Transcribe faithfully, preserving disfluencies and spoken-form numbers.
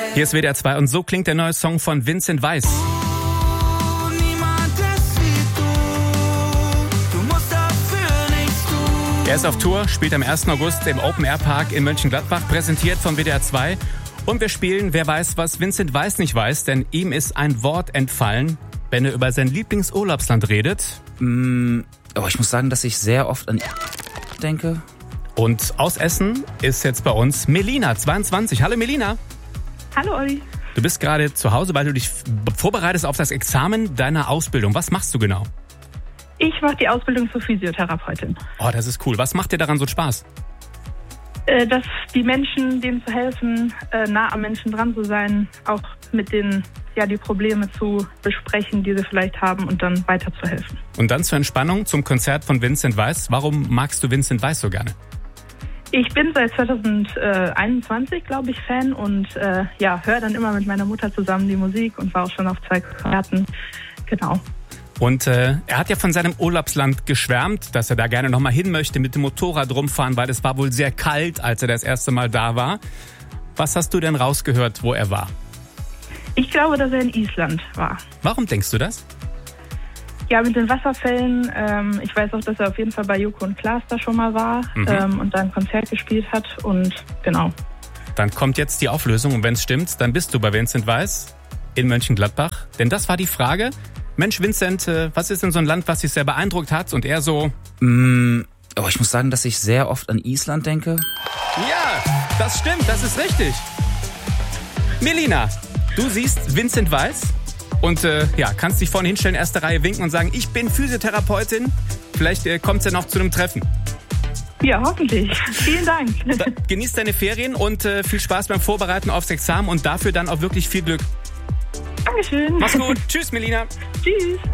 Hier ist W D R zwei und so klingt der neue Song von Vincent Weiss. Er ist auf Tour, spielt am ersten August im Open Air Park in Mönchengladbach, präsentiert von W D R zwei. Und wir spielen Wer weiß, was Vincent Weiss nicht weiß, denn ihm ist ein Wort entfallen, wenn er über sein Lieblingsurlaubsland redet. Mm, oh, ich muss sagen, dass ich sehr oft an denke. Und aus Essen ist jetzt bei uns Melina, zweiundzwanzig. Hallo Melina. Hallo Olli. Du bist gerade zu Hause, weil du dich vorbereitest auf das Examen deiner Ausbildung. Was machst du genau? Ich mache die Ausbildung zur Physiotherapeutin. Oh, das ist cool. Was macht dir daran so Spaß? Äh, dass die Menschen, denen zu helfen, äh, nah am Menschen dran zu sein, auch mit denen ja die Probleme zu besprechen, die sie vielleicht haben und dann weiterzuhelfen. Und dann zur Entspannung zum Konzert von Vincent Weiss. Warum magst du Vincent Weiss so gerne? Ich bin seit zweitausendeinundzwanzig, glaube ich, Fan und äh, ja, höre dann immer mit meiner Mutter zusammen die Musik und war auch schon auf zwei Konzerten. Genau. Und äh, er hat ja von seinem Urlaubsland geschwärmt, dass er da gerne nochmal hin möchte mit dem Motorrad rumfahren, weil es war wohl sehr kalt, als er das erste Mal da war. Was hast du denn rausgehört, wo er war? Ich glaube, dass er in Island war. Warum denkst du das? Ja, mit den Wasserfällen. Ähm, ich weiß auch, dass er auf jeden Fall bei Joko und Klaas da schon mal war mhm. ähm, und da ein Konzert gespielt hat. Und genau. Dann kommt jetzt die Auflösung und wenn es stimmt, dann bist du bei Vincent Weiss in Mönchengladbach. Denn das war die Frage. Mensch, Vincent, äh, was ist denn so ein Land, was dich sehr beeindruckt hat? Und er so... Mm, oh, ich muss sagen, dass ich sehr oft an Island denke. Ja, das stimmt, das ist richtig. Melina, du siehst Vincent Weiss und äh, ja, kannst dich vorne hinstellen, erste Reihe winken und sagen, ich bin Physiotherapeutin. Vielleicht äh, kommt es ja noch zu einem Treffen. Ja, hoffentlich. Vielen Dank. Da, genieß deine Ferien und äh, viel Spaß beim Vorbereiten aufs Examen und dafür dann auch wirklich viel Glück. Dankeschön. Mach's gut. Tschüss, Melina. Tschüss.